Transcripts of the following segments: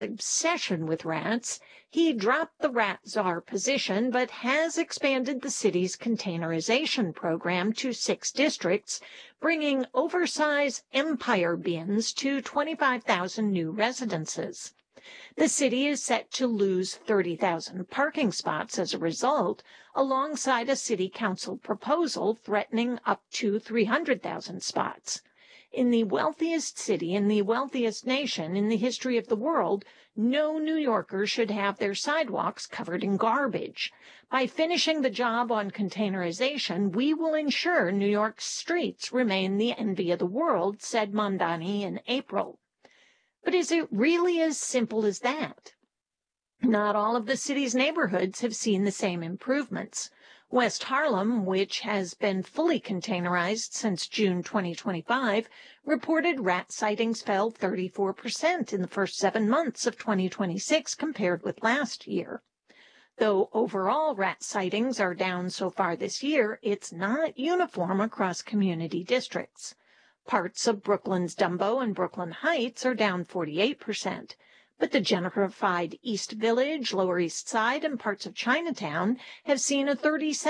obsession with rats, he dropped the rat czar position but has expanded the city's containerization program to 6 districts, bringing oversized empire bins to 25,000 new residences. The city is set to lose 30,000 parking spots as a result, alongside a city council proposal threatening up to 300,000 spots. In the wealthiest city in the wealthiest nation in the history of the world, no New Yorker should have their sidewalks covered in garbage. By finishing the job on containerization, we will ensure New York's streets remain the envy of the world, said Mamdani in April. But is it really as simple as that? Not all of the city's neighborhoods have seen the same improvements. West Harlem, which has been fully containerized since June 2025, reported rat sightings fell 34% in the first 7 months of 2026 compared with last year. Though overall rat sightings are down so far this year, it's not uniform across community districts. Parts of Brooklyn's Dumbo and Brooklyn Heights are down 48%. But the gentrified East Village, Lower East Side, and parts of Chinatown have seen a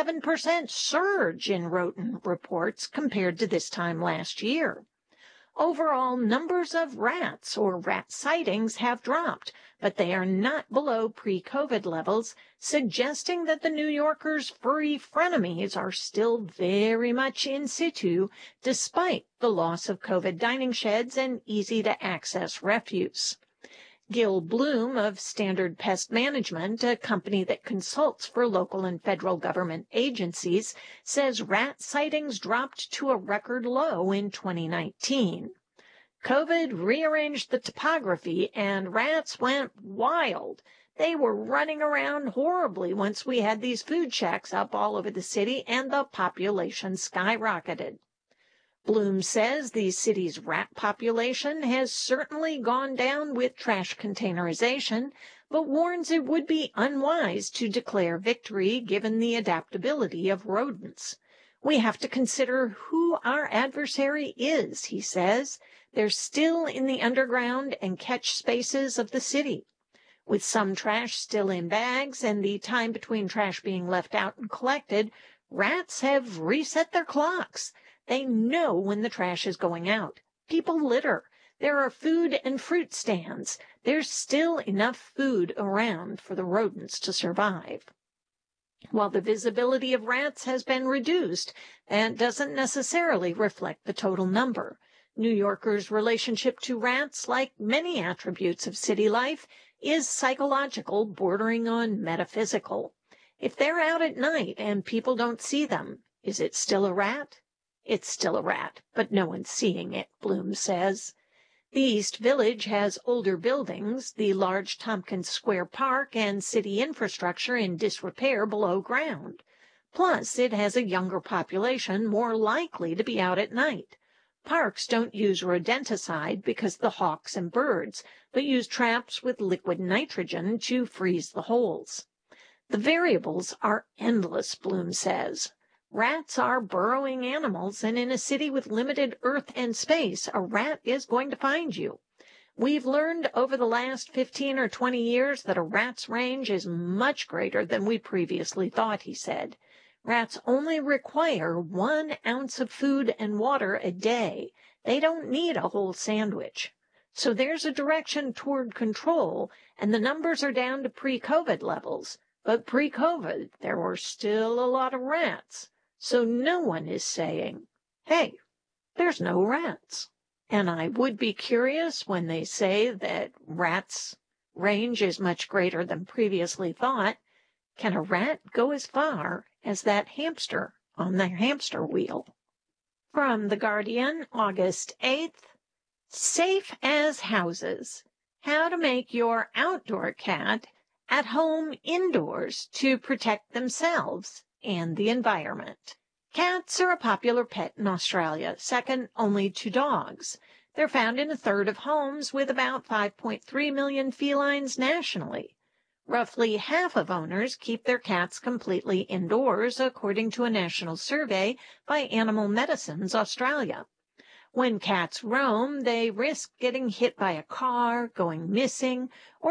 37% surge in rodent reports compared to this time last year. Overall, numbers of rats or rat sightings have dropped, but they are not below pre-COVID levels, suggesting that the New Yorkers' furry frenemies are still very much in situ, despite the loss of COVID dining sheds and easy-to-access refuse. Gil Bloom of Standard Pest Management, a company that consults for local and federal government agencies, says rat sightings dropped to a record low in 2019. COVID rearranged the topography and rats went wild. They were running around horribly once we had these food shacks up all over the city and the population skyrocketed. Bloom says the city's rat population has certainly gone down with trash containerization, but warns it would be unwise to declare victory given the adaptability of rodents. We have to consider who our adversary is, he says. They're still in the underground and catch spaces of the city. With some trash still in bags and the time between trash being left out and collected, rats have reset their clocks. They know when the trash is going out. People litter. There are food and fruit stands. There's still enough food around for the rodents to survive. While the visibility of rats has been reduced, that doesn't necessarily reflect the total number. New Yorkers' relationship to rats, like many attributes of city life, is psychological, bordering on metaphysical. If they're out at night and people don't see them, is it still a rat? It's still a rat, but no one's seeing it, Bloom says. The East Village has older buildings, the large Tompkins Square Park, and city infrastructure in disrepair below ground. Plus, it has a younger population more likely to be out at night. Parks don't use rodenticide because of the hawks and birds, but use traps with liquid nitrogen to freeze the holes. The variables are endless, Bloom says. Rats are burrowing animals, and in a city with limited earth and space, a rat is going to find you. We've learned over the last 15 or 20 years that a rat's range is much greater than we previously thought, he said. Rats only require 1 ounce of food and water a day. They don't need a whole sandwich. So there's a direction toward control, and the numbers are down to pre-COVID levels. But pre-COVID, there were still a lot of rats. So no one is saying, hey, there's no rats. And I would be curious when they say that rats' range is much greater than previously thought. Can a rat go as far as that hamster on the hamster wheel? From The Guardian, August 8th, Safe as Houses. How to make your outdoor cat at home indoors to protect themselves and the environment. Cats are a popular pet in Australia, second only to dogs. They're found in a third of homes, with about 5.3 million felines nationally. Roughly half of owners keep their cats completely indoors, according to a national survey by Animal Medicines Australia. When cats roam, they risk getting hit by a car, going missing, or